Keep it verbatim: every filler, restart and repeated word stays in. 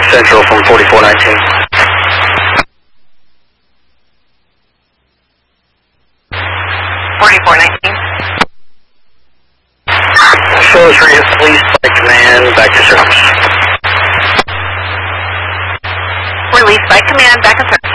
Central from forty-four nineteen. forty-four nineteen. Shows released by command, back to service. Released by command, back to service.